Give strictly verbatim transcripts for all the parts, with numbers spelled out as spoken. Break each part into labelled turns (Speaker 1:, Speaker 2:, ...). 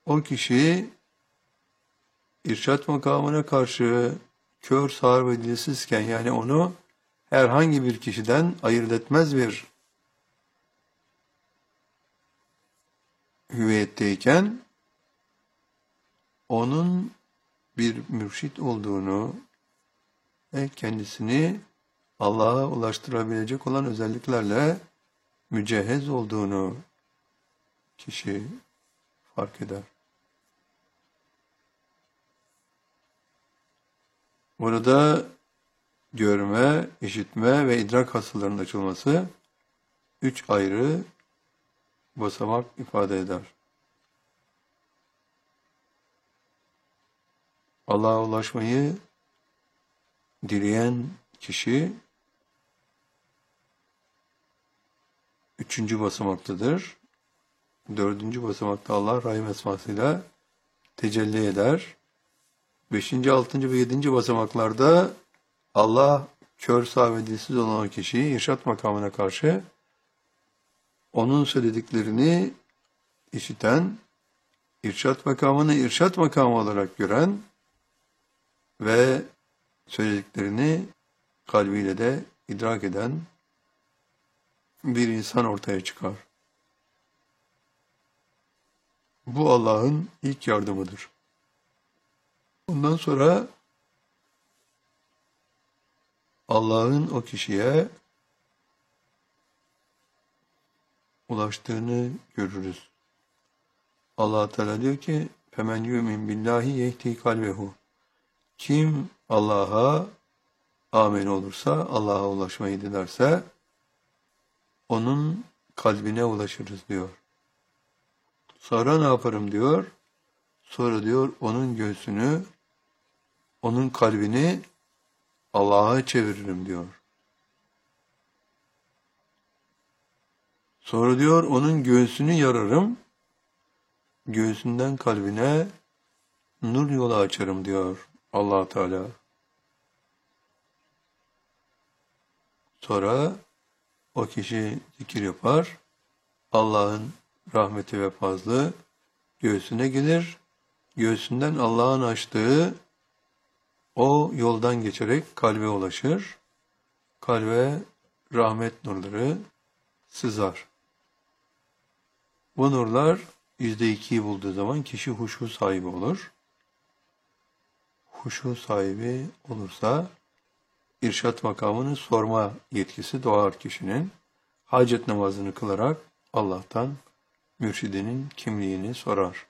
Speaker 1: O kişi irşat makamına karşı kör, sağır ve dilsizken, yani onu herhangi bir kişiden ayırt etmez bir hüviyetteyken, onun bir mürşit olduğunu ve kendisini Allah'a ulaştırabilecek olan özelliklerle mücehhez olduğunu kişi fark eder. Burada görme, işitme ve idrak hasılarının açılması üç ayrı basamak ifade eder. Allah'a ulaşmayı dileyen kişi üçüncü basamaktadır. Dördüncü basamakta Allah Rahim esmasıyla tecelli eder. Beşinci, altıncı ve yedinci basamaklarda Allah kör, sağır ve dilsiz olan o kişiyi irşat makamına karşı onun söylediklerini işiten, irşat makamını irşat makamı olarak gören ve söylediklerini kalbiyle de idrak eden bir insan ortaya çıkar. Bu Allah'ın ilk yardımıdır. Bundan sonra Allah'ın o kişiye ulaştığını görürüz. Allah Teala diyor ki: "Femen yu'min billahi yehdi kalbehu." Kim Allah'a amin olursa, Allah'a ulaşmayı dilerse, onun kalbine ulaşırız diyor. Sonra ne yaparım diyor? Sonra diyor onun göğsünü, onun kalbini Allah'a çeviririm diyor. Sonra diyor onun göğsünü yararım, göğsünden kalbine nur yolu açarım diyor Allah Teala. Sonra o kişi zikir yapar, Allah'ın rahmeti ve fazlı göğsüne gelir, göğsünden Allah'ın açtığı o yoldan geçerek kalbe ulaşır, kalbe rahmet nurları sızar. Bu nurlar yüzde ikiyi bulduğu zaman kişi huşu sahibi olur. Huşu sahibi olursa irşat makamını sorma yetkisi doğar kişinin. Hacet namazını kılarak Allah'tan mürşidinin kimliğini sorar.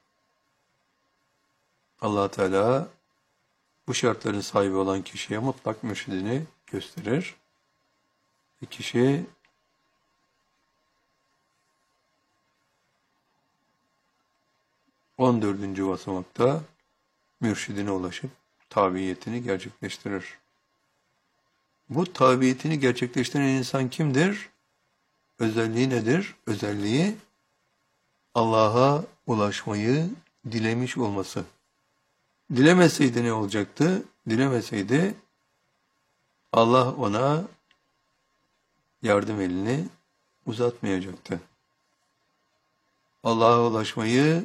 Speaker 1: Allah Teala bu şartların sahibi olan kişiye mutlak mürşidini gösterir. Ve kişi on dördüncü basamakta mürşidine ulaşıp tabiyetini gerçekleştirir. Bu tabiyetini gerçekleştiren insan kimdir? Özelliği nedir? Özelliği Allah'a ulaşmayı dilemiş olması. Dilemeseydi ne olacaktı? Dilemeseydi Allah ona yardım elini uzatmayacaktı. Allah'a ulaşmayı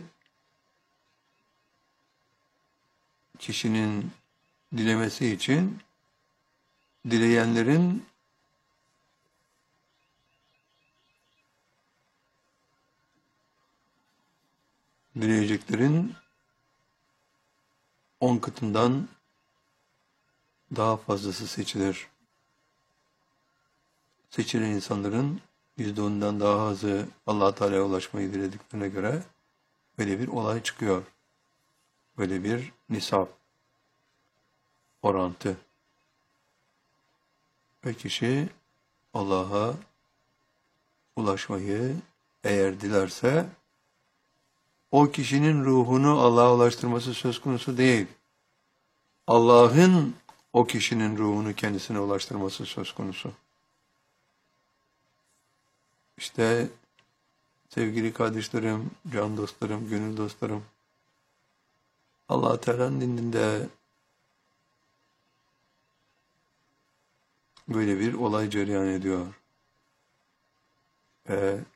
Speaker 1: kişinin dilemesi için dileyenlerin dileyeceklerin on katından daha fazlası seçilir. Seçilen insanların yüzde ondan daha azı Allah Teala'ya ulaşmayı dilediklerine göre böyle bir olay çıkıyor. Böyle bir nisap, orantı. Ve kişi Allah'a ulaşmayı eğer dilerse, o kişinin ruhunu Allah'a ulaştırması söz konusu değil. Allah'ın o kişinin ruhunu kendisine ulaştırması söz konusu. İşte sevgili kardeşlerim, can dostlarım, gönül dostlarım, Allah Teala'nın dininde böyle bir olay cereyan ediyor. Ve